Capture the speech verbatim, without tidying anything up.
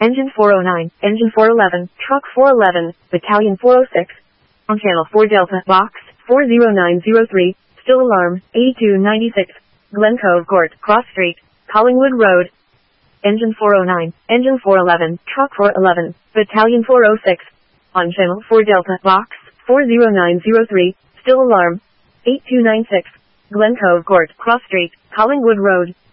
Engine four oh nine, Engine four eleven, Truck four eleven, Battalion four oh six. On Channel four Delta, Box four oh nine oh three, still alarm, eighty-two ninety-six, Glen Cove Court, Cross Street, Collingwood Road. Engine four oh nine, Engine four eleven, Truck four eleven, Battalion four oh six. On Channel four Delta, Box four oh nine oh three, still alarm, eighty-two ninety-six, Glen Cove Court, Cross Street, Collingwood Road.